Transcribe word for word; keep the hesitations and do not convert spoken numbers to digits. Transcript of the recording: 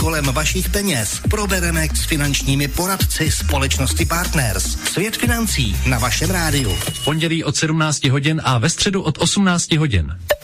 kolem vašich peněz probereme s finančními poradci společnosti Partners. Svět financí na vašem rádiu. V pondělí od sedmnácti hodin a ve středu od osmnácti hodin.